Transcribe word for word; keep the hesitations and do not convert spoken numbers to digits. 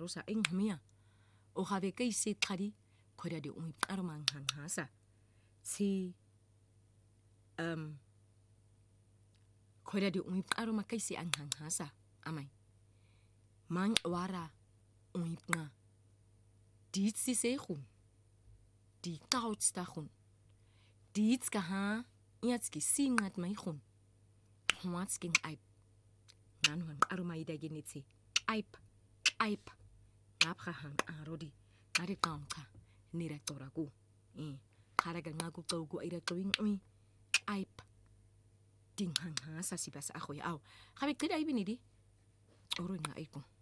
rosa engmia o gabe ka ise qadi khoda de umi armang hang hasa si um khoda de umi arma ka ise ang hang hasa amai mang wara umi nga dit si se khun di kaut sta khun dit ka ha yats ki singat mai khun hwats king aip nan wan arma ida genitsi aip aip napra hang arodi nare kaunka nira toraku eh kharaga ngaku togu ira toing ui aip ting hang hasa si bas akhoy aw khabe kida ibini di oro nga aiko